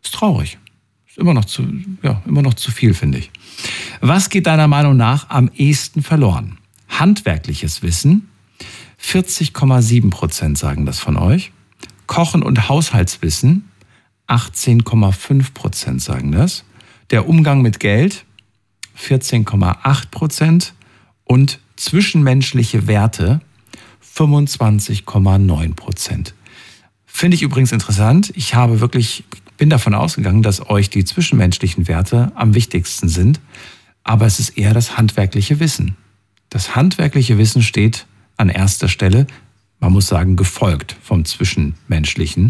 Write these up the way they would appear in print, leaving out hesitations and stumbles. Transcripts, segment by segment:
Ist traurig. Ist immer noch zu viel, finde ich. Was geht deiner Meinung nach am ehesten verloren? Handwerkliches Wissen, 40,7% sagen das von euch. Kochen und Haushaltswissen, 18,5% sagen das. Der Umgang mit Geld, 14,8%. Und zwischenmenschliche Werte, 25,9%. Finde ich übrigens interessant. Ich bin davon ausgegangen, dass euch die zwischenmenschlichen Werte am wichtigsten sind. Aber es ist eher das handwerkliche Wissen. Das handwerkliche Wissen steht an erster Stelle, man muss sagen, gefolgt vom Zwischenmenschlichen.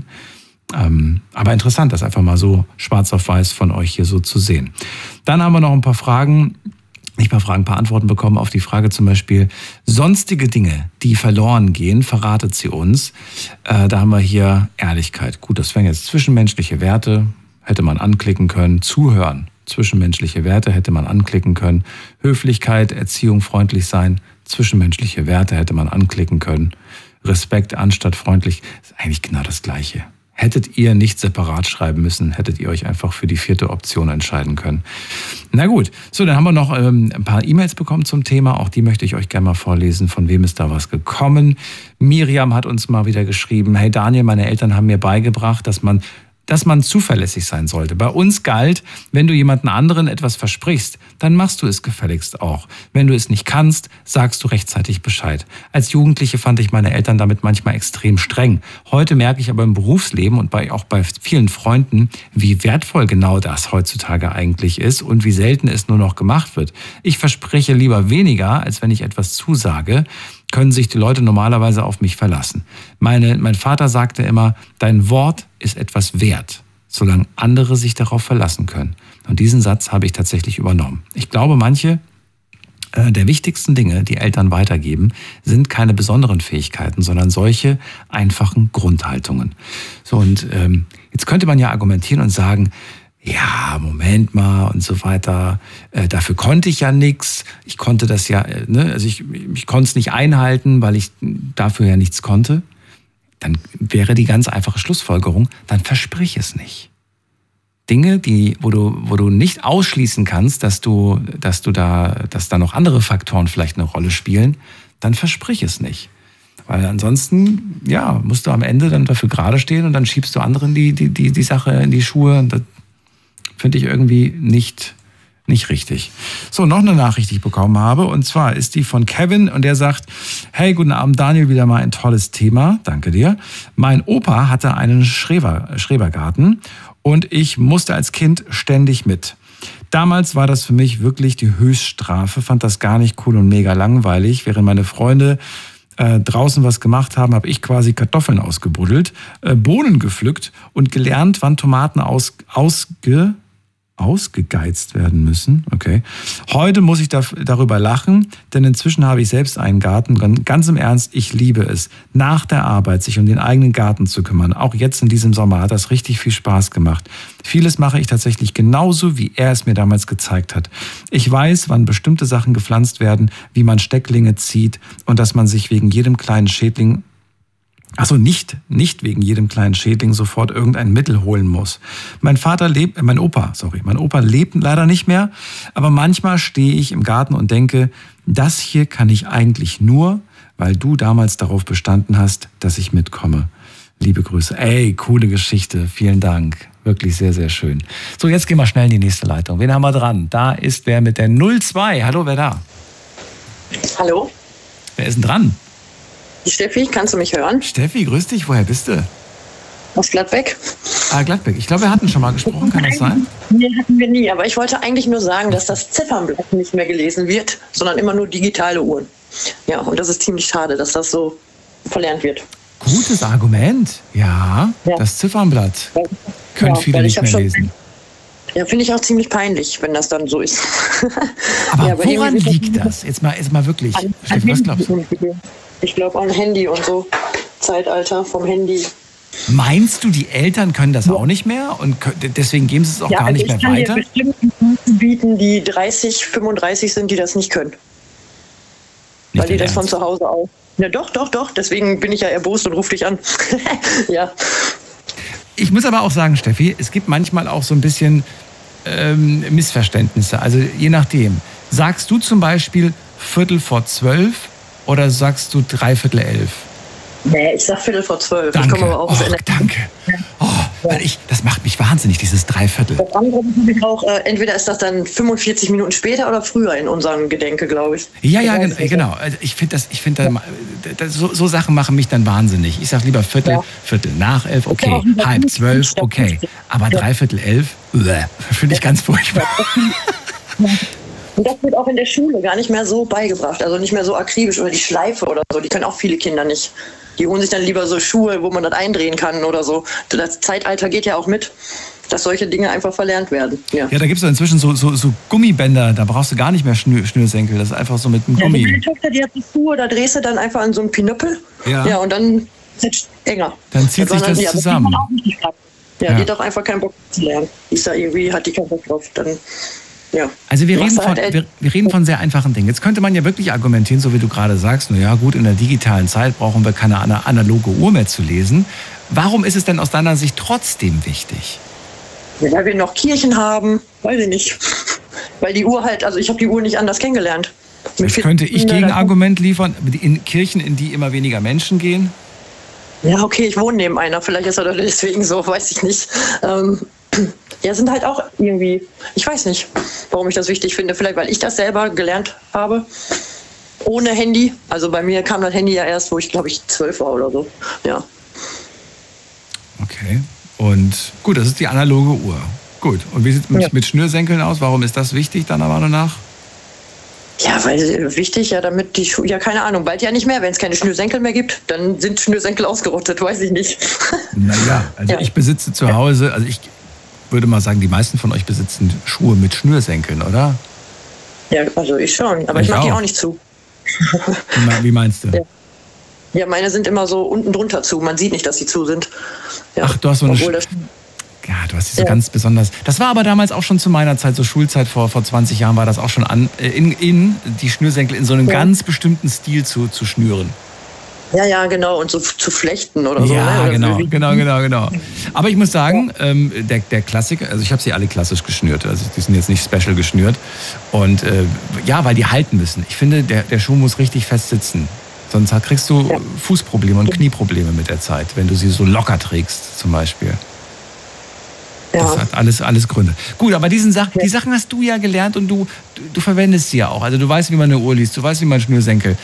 Aber interessant, das einfach mal so schwarz auf weiß von euch hier so zu sehen. Dann haben wir noch ein paar Fragen, ein paar Antworten bekommen auf die Frage zum Beispiel, sonstige Dinge, die verloren gehen, verratet sie uns. Da haben wir hier Ehrlichkeit. Gut, das wären jetzt zwischenmenschliche Werte, hätte man anklicken können. Zuhören, zwischenmenschliche Werte hätte man anklicken können. Höflichkeit, Erziehung, freundlich sein, zwischenmenschliche Werte hätte man anklicken können. Respekt anstatt freundlich, ist eigentlich genau das Gleiche. Hättet ihr nicht separat schreiben müssen, hättet ihr euch einfach für die 4. Option entscheiden können. Na gut, so, dann haben wir noch ein paar E-Mails bekommen zum Thema. Auch die möchte ich euch gerne mal vorlesen. Von wem ist da was gekommen? Miriam hat uns mal wieder geschrieben, hey Daniel, meine Eltern haben mir beigebracht, dass man zuverlässig sein sollte. Bei uns galt, wenn du jemanden anderen etwas versprichst, dann machst du es gefälligst auch. Wenn du es nicht kannst, sagst du rechtzeitig Bescheid. Als Jugendliche fand ich meine Eltern damit manchmal extrem streng. Heute merke ich aber im Berufsleben und auch bei vielen Freunden, wie wertvoll genau das heutzutage eigentlich ist und wie selten es nur noch gemacht wird. Ich verspreche lieber weniger, als wenn ich etwas zusage, können sich die Leute normalerweise auf mich verlassen. Mein Vater sagte immer, dein Wort ist etwas wert, solange andere sich darauf verlassen können. Und diesen Satz habe ich tatsächlich übernommen. Ich glaube, manche der wichtigsten Dinge, die Eltern weitergeben, sind keine besonderen Fähigkeiten, sondern solche einfachen Grundhaltungen. So, und jetzt könnte man ja argumentieren und sagen, ja, Moment mal und so weiter. Dafür konnte ich ja nichts. Ich konnte das ja, also ich konnte es nicht einhalten, weil ich dafür ja nichts konnte. Dann wäre die ganz einfache Schlussfolgerung, dann versprich es nicht. Dinge, wo du nicht ausschließen kannst, dass da noch andere Faktoren vielleicht eine Rolle spielen, dann versprich es nicht. Weil ansonsten, ja, musst du am Ende dann dafür gerade stehen und dann schiebst du anderen die Sache in die Schuhe. Und das finde ich irgendwie nicht richtig. So, noch eine Nachricht, die ich bekommen habe. Und zwar ist die von Kevin und der sagt, hey, guten Abend Daniel, wieder mal ein tolles Thema. Danke dir. Mein Opa hatte einen Schrebergarten und ich musste als Kind ständig mit. Damals war das für mich wirklich die Höchststrafe, fand das gar nicht cool und mega langweilig. Während meine Freunde draußen was gemacht haben, habe ich quasi Kartoffeln ausgebuddelt, Bohnen gepflückt und gelernt, wann Tomaten ausgegeizt werden müssen. Okay. Heute muss ich darüber lachen, denn inzwischen habe ich selbst einen Garten. Ganz im Ernst, ich liebe es, nach der Arbeit sich um den eigenen Garten zu kümmern. Auch jetzt in diesem Sommer hat das richtig viel Spaß gemacht. Vieles mache ich tatsächlich genauso, wie er es mir damals gezeigt hat. Ich weiß, wann bestimmte Sachen gepflanzt werden, wie man Stecklinge zieht und dass man sich wegen jedem kleinen Schädling nicht wegen jedem kleinen Schädling sofort irgendein Mittel holen muss. Mein Opa lebt leider nicht mehr, aber manchmal stehe ich im Garten und denke, das hier kann ich eigentlich nur, weil du damals darauf bestanden hast, dass ich mitkomme. Liebe Grüße. Ey, coole Geschichte. Vielen Dank. Wirklich sehr, sehr schön. So, jetzt gehen wir schnell in die nächste Leitung. Wen haben wir dran? Da ist wer mit der 02. Hallo, wer da? Hallo. Wer ist denn dran? Steffi, kannst du mich hören? Steffi, grüß dich. Woher bist du? Aus Gladbeck. Gladbeck. Ich glaube, wir hatten schon mal gesprochen. Kann das sein? Nee, hatten wir nie. Aber ich wollte eigentlich nur sagen, dass das Ziffernblatt nicht mehr gelesen wird, sondern immer nur digitale Uhren. Ja, und das ist ziemlich schade, dass das so verlernt wird. Gutes Argument. Ja. Das Ziffernblatt können viele nicht mehr lesen. Ja, finde ich auch ziemlich peinlich, wenn das dann so ist. Aber woran liegt das? Jetzt mal wirklich. Steffi, was glaubst du? Ich glaube an Handy und so. Zeitalter vom Handy. Meinst du, die Eltern können das auch nicht mehr und deswegen geben sie es auch gar nicht mehr weiter? Ich kann dir bestimmt bieten, die 30, 35 sind, die das nicht können. Nicht weil die das von zu Hause auch. Ja, doch. Deswegen bin ich ja erbost und rufe dich an. Ja. Ich muss aber auch sagen, Steffi, es gibt manchmal auch so ein bisschen Missverständnisse. Also je nachdem. Sagst du zum Beispiel 11:45 oder sagst du 11:45? Nee, ich sag 11:45. Danke. Ich komme aber auch aus Danke. Oh, weil das macht mich wahnsinnig, dieses Dreiviertel. Das andere ist auch, entweder ist das dann 45 Minuten später oder früher in unserem Gedenke, glaube ich. Ja, genau. Also ich finde, so Sachen machen mich dann wahnsinnig. Ich sag lieber Viertel nach 11, okay. 11:30, okay. Aber 11:45, finde ich ganz furchtbar. Und das wird auch in der Schule gar nicht mehr so beigebracht, also nicht mehr so akribisch oder die Schleife oder so, die können auch viele Kinder nicht. Die holen sich dann lieber so Schuhe, wo man das eindrehen kann oder so. Das Zeitalter geht ja auch mit, dass solche Dinge einfach verlernt werden. Ja, da gibt es inzwischen so Gummibänder, da brauchst du gar nicht mehr Schnürsenkel, das ist einfach so mit einem Gummi. Meine Tochter, die hat die Schuhe, da drehst du dann einfach an so einen Pinöppel, und dann ist es enger. Dann zieht sich das zusammen. Die hat auch einfach keinen Bock zu lernen. Hat die keinen Bock drauf, dann... Ja. Also wir reden von sehr einfachen Dingen. Jetzt könnte man ja wirklich argumentieren, so wie du gerade sagst, naja gut, in der digitalen Zeit brauchen wir keine analoge Uhr mehr zu lesen. Warum ist es denn aus deiner Sicht trotzdem wichtig? Ja, weil wir noch Kirchen haben, weiß ich nicht. Weil die Uhr also ich habe die Uhr nicht anders kennengelernt. Jetzt könnte ich Gegenargument liefern, in Kirchen, in die immer weniger Menschen gehen? Ja, okay, ich wohne neben einer, vielleicht ist er deswegen so, weiß ich nicht. Ja, sind halt auch irgendwie, ich weiß nicht, warum ich das wichtig finde. Vielleicht, weil ich das selber gelernt habe, ohne Handy. Also bei mir kam das Handy ja erst, wo ich, glaube ich, 12 war oder so. Ja. Okay, und gut, das ist die analoge Uhr. Gut, und wie sieht es mit Schnürsenkeln aus? Warum ist das wichtig, deiner Meinung nach? Ja, weil wichtig, damit die Schuhe, keine Ahnung, bald ja nicht mehr. Wenn es keine Schnürsenkel mehr gibt, dann sind Schnürsenkel ausgerottet, weiß ich nicht. Naja, ich besitze zu Hause, ich würde mal sagen, die meisten von euch besitzen Schuhe mit Schnürsenkeln, oder? Ja, also ich schon, aber ich mache die auch nicht zu. Wie meinst du? Ja, meine sind immer so unten drunter zu, man sieht nicht, dass sie zu sind. Ja. Ach, du hast so eine... du hast diese ganz besonders... Das war aber damals auch schon zu meiner Zeit, so Schulzeit vor 20 Jahren, war das auch schon die Schnürsenkel in so einem ganz bestimmten Stil zu schnüren. Ja, genau, und so zu flechten oder so. Ja, ne? Genau. Aber ich muss sagen, der Klassiker, also ich habe sie alle klassisch geschnürt, also die sind jetzt nicht special geschnürt. Und weil die halten müssen. Ich finde, der Schuh muss richtig fest sitzen. Sonst kriegst du Fußprobleme und Knieprobleme mit der Zeit, wenn du sie so locker trägst zum Beispiel. Ja. Das hat alles Gründe. Gut, aber die Sachen hast du ja gelernt und du verwendest sie ja auch. Also du weißt, wie man eine Uhr liest, du weißt, wie man Schnürsenkel...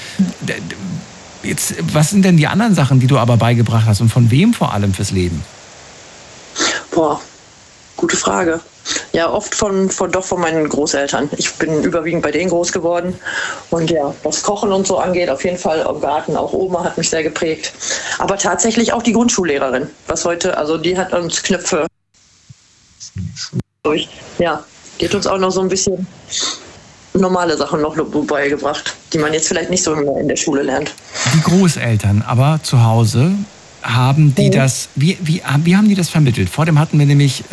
Jetzt, was sind denn die anderen Sachen, die du aber beigebracht hast und von wem vor allem fürs Leben? Boah, gute Frage. Ja, oft von meinen Großeltern. Ich bin überwiegend bei denen groß geworden. Und ja, was Kochen und so angeht, auf jeden Fall im Garten. Auch Oma hat mich sehr geprägt. Aber tatsächlich auch die Grundschullehrerin. Die hat uns Knöpfe durch. Ja, die hat uns auch noch so ein bisschen normale Sachen noch beigebracht, die man jetzt vielleicht nicht so in der Schule lernt. Die Großeltern aber zu Hause, haben die das, wie haben die das vermittelt? Vor dem hatten wir nämlich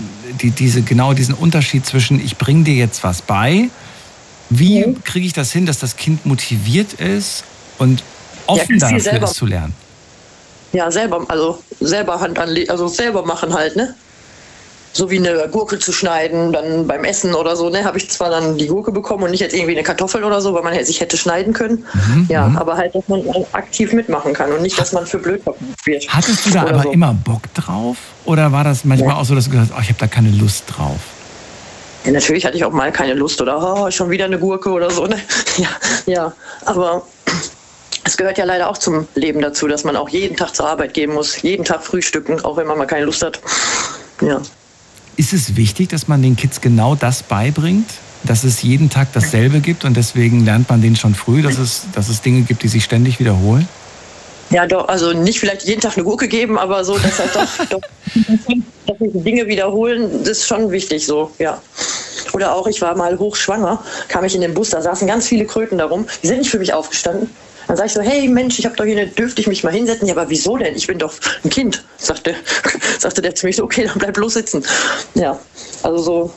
diesen Unterschied zwischen, ich bringe dir jetzt was bei, wie kriege ich das hin, dass das Kind motiviert ist und offen dafür ist zu lernen? Ja, selber Hand anlegen, also selber machen halt, ne? So wie eine Gurke zu schneiden, dann beim Essen oder so, ne, habe ich zwar dann die Gurke bekommen und nicht jetzt irgendwie eine Kartoffel oder so, weil man sich hätte schneiden können. Aber halt, dass man aktiv mitmachen kann und nicht, dass man für blöd wird. Hattest du da aber immer Bock drauf? Oder war das manchmal auch so, dass du gesagt hast, ich habe da keine Lust drauf? Ja, natürlich hatte ich auch mal keine Lust oder schon wieder eine Gurke oder so, ne? Ja, aber es gehört ja leider auch zum Leben dazu, dass man auch jeden Tag zur Arbeit gehen muss, jeden Tag frühstücken, auch wenn man mal keine Lust hat. Ja. Ist es wichtig, dass man den Kids genau das beibringt, dass es jeden Tag dasselbe gibt und deswegen lernt man den schon früh, dass es Dinge gibt, die sich ständig wiederholen? Ja, doch, also nicht vielleicht jeden Tag eine Gurke geben, aber so, dass halt doch dass sich Dinge wiederholen, das ist schon wichtig so, ja. Oder auch, ich war mal hochschwanger, kam ich in den Bus, da saßen ganz viele Kröten darum, die sind nicht für mich aufgestanden. Dann sag ich so, hey Mensch, ich habe doch hier dürfte ich mich mal hinsetzen? Ja, aber wieso denn? Ich bin doch ein Kind, sagte der zu mir so, okay, dann bleib bloß sitzen. Ja, also so.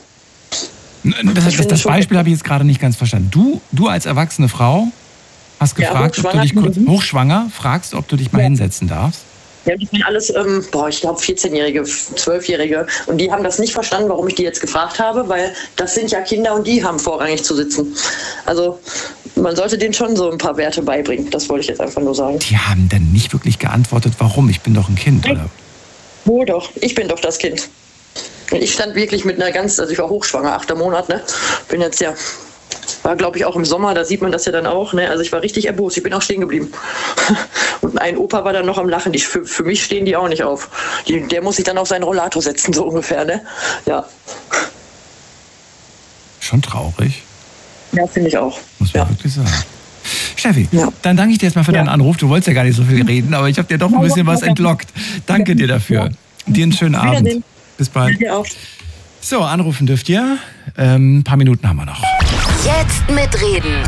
Das Beispiel habe ich jetzt gerade nicht ganz verstanden. Du als erwachsene Frau hast gefragt, ob du dich kurz hochschwanger fragst, ob du dich mal hinsetzen darfst? Ja, die sind alles, ich glaube 14-Jährige, 12-Jährige. Und die haben das nicht verstanden, warum ich die jetzt gefragt habe, weil das sind ja Kinder und die haben vorrangig zu sitzen. Also man sollte denen schon so ein paar Werte beibringen. Das wollte ich jetzt einfach nur sagen. Die haben dann nicht wirklich geantwortet, warum? Ich bin doch ein Kind, oder? Wo doch? Ich bin doch das Kind. Ich stand wirklich mit also ich war hochschwanger, 8. Monat, ne? Bin jetzt war glaube ich auch im Sommer, da sieht man das ja dann auch, ne? Also ich war richtig erbost, ich bin auch stehen geblieben. Und ein Opa war dann noch am Lachen, für mich stehen die auch nicht auf. Der muss sich dann auf seinen Rollator setzen, so ungefähr, ne? Ja. Schon traurig. Ja, finde ich auch. Muss man wirklich sagen. Steffi, dann danke ich dir erstmal für deinen Anruf. Du wolltest ja gar nicht so viel reden, aber ich habe dir doch ein bisschen was entlockt. Danke dir dafür. Dir einen schönen Abend. Bis bald. Dir auch. So, anrufen dürft ihr. Ein paar Minuten haben wir noch. Jetzt mitreden.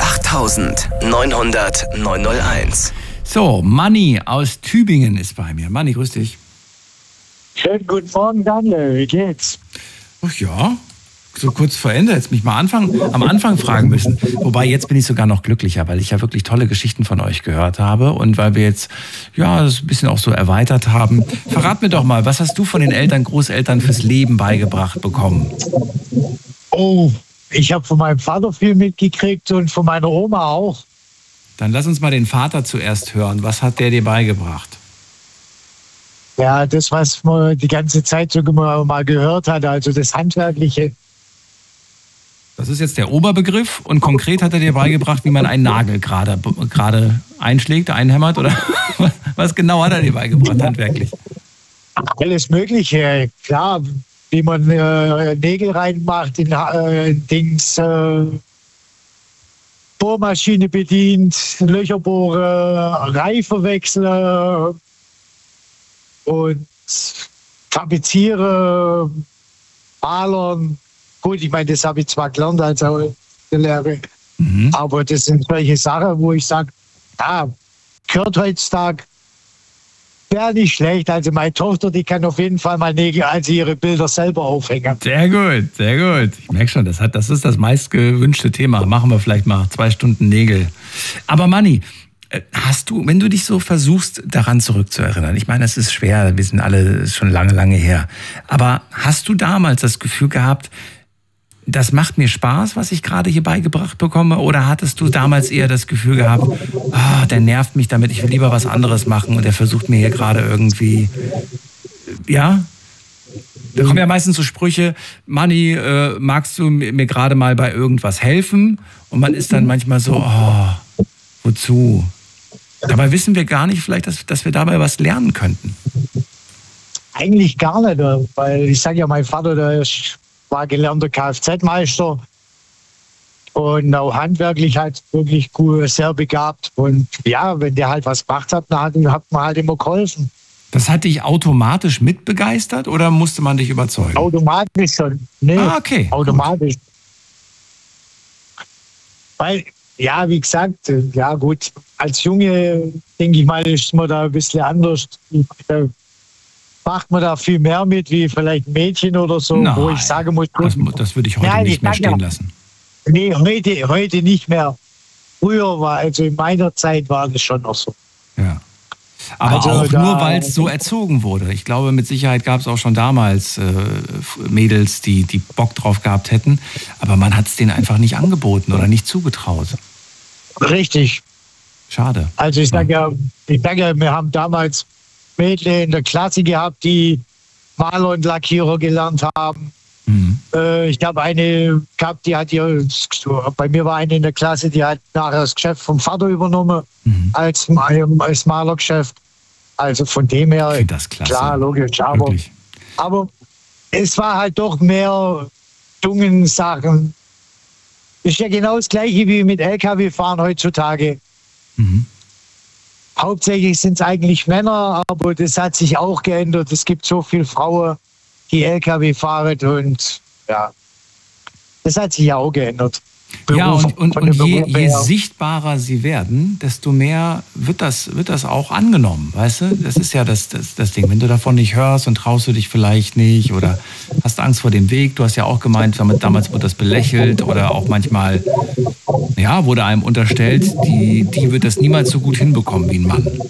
08900 901. So, Manni aus Tübingen ist bei mir. Manni, grüß dich. Schönen guten Morgen, Daniel. Wie geht's? Ach ja, so kurz vor Ende. Jetzt mich mal am Anfang fragen müssen. Wobei, jetzt bin ich sogar noch glücklicher, weil ich ja wirklich tolle Geschichten von euch gehört habe und weil wir jetzt das ein bisschen auch so erweitert haben. Verrat mir doch mal, was hast du von den Eltern, Großeltern fürs Leben beigebracht bekommen? Oh, ich habe von meinem Vater viel mitgekriegt und von meiner Oma auch. Dann lass uns mal den Vater zuerst hören. Was hat der dir beigebracht? Ja, das, was man die ganze Zeit sogar mal gehört hat, also das Handwerkliche. Das ist jetzt der Oberbegriff und konkret hat er dir beigebracht, wie man einen Nagel gerade einschlägt, einhämmert oder was genau hat er dir beigebracht, handwerklich? Alles Mögliche, klar, wie man Nägel reinmacht, Bohrmaschine bedient, Löcher bohre, Reife wechsle und tapeziere, malern. Gut, ich meine, das habe ich zwar gelernt als Lehre, aber das sind solche Sachen, wo ich sage, gehört heutzutage, wäre nicht schlecht. Also meine Tochter, die kann auf jeden Fall mal Nägel, also ihre Bilder selber aufhängen. Sehr gut, sehr gut. Ich merke schon, das ist das meistgewünschte Thema. Machen wir vielleicht mal 2 Stunden Nägel. Aber Manni, hast du, wenn du dich so versuchst, daran zurückzuerinnern, ich meine, es ist schwer, wir sind alle schon lange, lange her, aber hast du damals das Gefühl gehabt, das macht mir Spaß, was ich gerade hier beigebracht bekomme? Oder hattest du damals eher das Gefühl gehabt, der nervt mich damit, ich will lieber was anderes machen und der versucht mir hier gerade irgendwie, da kommen ja meistens so Sprüche, Manni, magst du mir gerade mal bei irgendwas helfen? Und man ist dann manchmal so, wozu? Dabei wissen wir gar nicht vielleicht, dass wir dabei was lernen könnten. Eigentlich gar nicht, weil ich sage ja, mein Vater, der war gelernter Kfz-Meister und auch handwerklich halt wirklich gut, sehr begabt. Und ja, wenn der halt was gemacht hat, dann hat man halt immer geholfen. Das hat dich automatisch mitbegeistert oder musste man dich überzeugen? Automatisch schon. Nee, okay. Automatisch. Gut. Weil, ja, wie gesagt, ja gut, als Junge, denke ich mal, ist man da ein bisschen anders. Macht man da viel mehr mit, wie vielleicht ein Mädchen oder so, Nein, wo ich sagen muss... Das würde ich heute nicht mehr stehen lassen. Nee, heute nicht mehr. Früher also in meiner Zeit war das schon noch so. Ja. Aber also auch nur, weil es so erzogen wurde. Ich glaube, mit Sicherheit gab es auch schon damals Mädels, die Bock drauf gehabt hätten. Aber man hat es denen einfach nicht angeboten oder nicht zugetraut. Richtig. Schade. Also ich sage ja, wir haben damals Mädchen in der Klasse gehabt, die Maler und Lackierer gelernt haben. Ich habe eine gehabt, die hat bei mir war eine in der Klasse, die hat nachher das Geschäft vom Vater übernommen als Malergeschäft. Also von dem her, ich das klasse. Klar, logisch. Aber es war halt doch mehr Sachen. Ist ja genau das Gleiche wie mit LKW-Fahren heutzutage. Hauptsächlich sind es eigentlich Männer, aber das hat sich auch geändert. Es gibt so viele Frauen, die LKW fahren und ja, das hat sich ja auch geändert. Und je sichtbarer sie werden, desto mehr wird das auch angenommen, weißt du? Das ist ja das Ding. Wenn du davon nicht hörst, dann traust du dich vielleicht nicht oder hast Angst vor dem Weg. Du hast ja auch gemeint, damals wurde das belächelt oder auch manchmal, wurde einem unterstellt, die wird das niemals so gut hinbekommen wie ein Mann.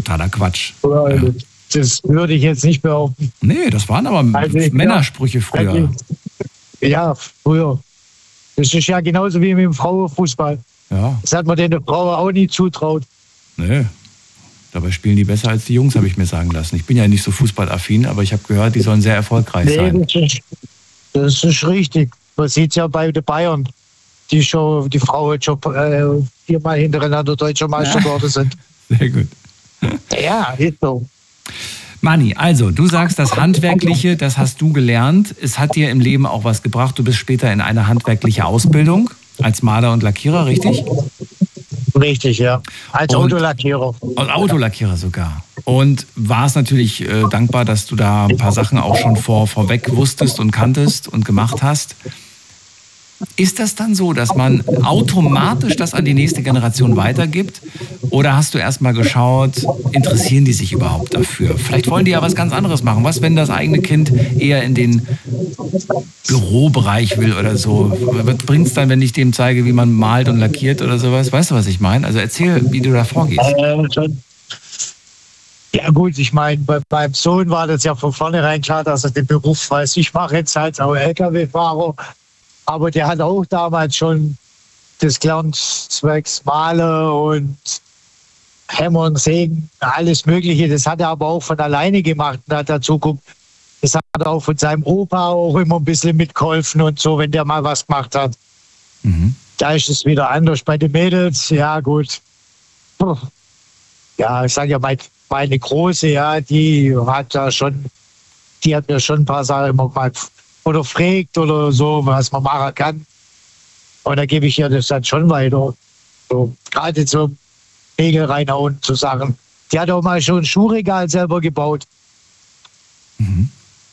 totaler Quatsch. Ja. Das würde ich jetzt nicht behaupten. Nee, das waren aber Männersprüche früher. Ja, früher. Das ist ja genauso wie mit dem Frauenfußball. Ja. Das hat man den Frauen auch nie zutraut. Nee. Dabei spielen die besser als die Jungs, habe ich mir sagen lassen. Ich bin ja nicht so fußballaffin, aber ich habe gehört, die sollen sehr erfolgreich sein. Das ist richtig. Man sieht es ja bei den Bayern, die Frauen schon 4-mal hintereinander deutscher Meister geworden sind. Sehr gut. Ja, ist so. Manni, also du sagst, das Handwerkliche, das hast du gelernt. Es hat dir im Leben auch was gebracht. Du bist später in eine handwerkliche Ausbildung als Maler und Lackierer, richtig? Richtig, ja. Als Autolackierer. Als Autolackierer sogar. Und warst natürlich dankbar, dass du da ein paar Sachen auch schon vorweg wusstest und kanntest und gemacht hast. Ist das dann so, dass man automatisch das an die nächste Generation weitergibt? Oder hast du erst mal geschaut, interessieren die sich überhaupt dafür? Vielleicht wollen die ja was ganz anderes machen. Was, wenn das eigene Kind eher in den Bürobereich will oder so? Was bringt es dann, wenn ich dem zeige, wie man malt und lackiert oder sowas? Weißt du, was ich meine? Also erzähl, wie du da vorgehst. Ja gut, ich meine, bei meinem Sohn war das ja von vornherein klar, dass er den Beruf weiß. Ich mache jetzt halt auch LKW-Fahrer. Aber der hat auch damals schon das gelernt, zwecks Malen und Hämmern, Sägen, alles Mögliche. Das hat er aber auch von alleine gemacht und hat dazu geguckt. Das hat er auch von seinem Opa auch immer ein bisschen mitgeholfen und so, wenn der mal was gemacht hat. Mhm. Da ist es wieder anders. Bei den Mädels, ja gut. Ja, ich sage ja, meine Große, ja, die hat mir schon ein paar Sachen immer gemacht. Oder fragt oder so, was man machen kann. Und da gebe ich ihr das dann schon weiter. So, gerade so Nägel reinhauen zu Sachen. Die hat auch mal schon ein Schuhregal selber gebaut. Mhm.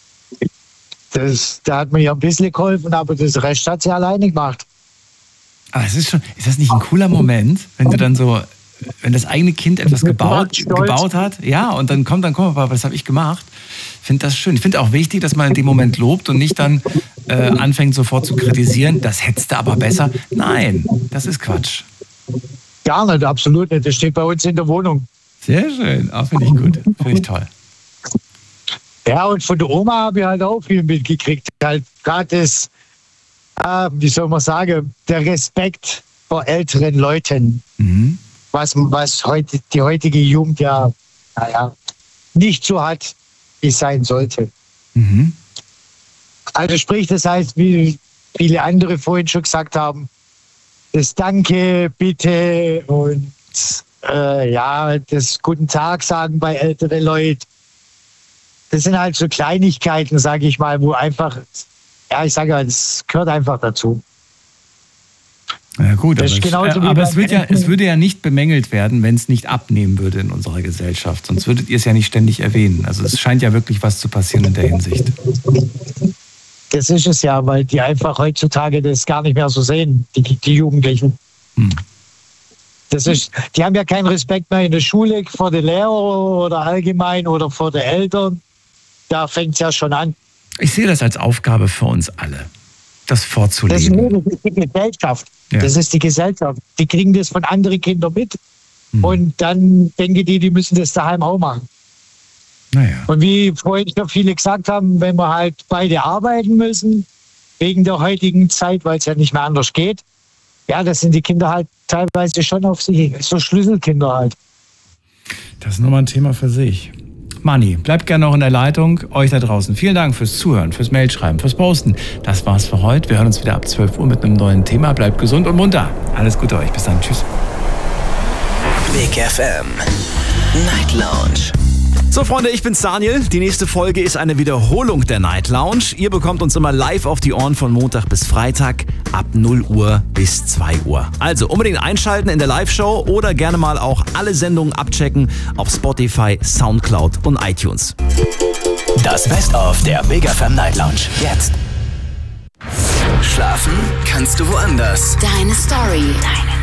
Da hat mir ja ein bisschen geholfen, aber das Rest hat sie alleine gemacht. Aber ist das nicht ein cooler Moment, wenn du dann so, wenn das eigene Kind etwas gebaut hat, ja, und dann kommt, Papa, was habe ich gemacht? Ich finde das schön. Ich finde auch wichtig, dass man in dem Moment lobt und nicht dann anfängt sofort zu kritisieren, das hättest du aber besser. Nein, das ist Quatsch. Gar nicht, absolut nicht. Das steht bei uns in der Wohnung. Sehr schön, auch finde ich gut. Finde ich toll. Ja, und von der Oma habe ich halt auch viel mitgekriegt. Halt gerade das, wie soll man sagen, der Respekt vor älteren Leuten. Mhm. Was heute die heutige Jugend ja, nicht so hat, wie es sein sollte. Mhm. Also sprich, das heißt, wie viele andere vorhin schon gesagt haben, das Danke, Bitte und das Guten Tag sagen bei älteren Leuten. Das sind halt so Kleinigkeiten, sage ich mal, wo einfach, ja, ich sage ja, das gehört einfach dazu. Ja gut, aber es würde ja nicht bemängelt werden, wenn es nicht abnehmen würde in unserer Gesellschaft. Sonst würdet ihr es ja nicht ständig erwähnen. Also es scheint ja wirklich was zu passieren in der Hinsicht. Das ist es ja, weil die einfach heutzutage das gar nicht mehr so sehen, die Jugendlichen. Die haben ja keinen Respekt mehr in der Schule vor den Lehrern oder allgemein oder vor den Eltern. Da fängt es ja schon an. Ich sehe das als Aufgabe für uns alle, das vorzuleben. Das ist die Gesellschaft. Ja. Das ist die Gesellschaft. Die kriegen das von anderen Kindern mit. Und dann denken die müssen das daheim auch machen. Naja. Und wie vorhin schon viele gesagt haben, wenn wir halt beide arbeiten müssen, wegen der heutigen Zeit, weil es ja nicht mehr anders geht, ja, das sind die Kinder halt teilweise schon auf sich, so Schlüsselkinder halt. Das ist nochmal ein Thema für sich. Manni, bleibt gerne noch in der Leitung. Euch da draußen, vielen Dank fürs Zuhören, fürs Mailschreiben, fürs Posten. Das war's für heute. Wir hören uns wieder ab 12 Uhr mit einem neuen Thema. Bleibt gesund und munter. Alles Gute euch. Bis dann. Tschüss. Big FM Night Lounge. So Freunde, ich bin's Daniel. Die nächste Folge ist eine Wiederholung der Night Lounge. Ihr bekommt uns immer live auf die Ohren von Montag bis Freitag ab 0 Uhr bis 2 Uhr. Also unbedingt einschalten in der Live-Show oder gerne mal auch alle Sendungen abchecken auf Spotify, Soundcloud und iTunes. Das Best-of der Big FM Night Lounge. Jetzt. Schlafen kannst du woanders. Deine Story.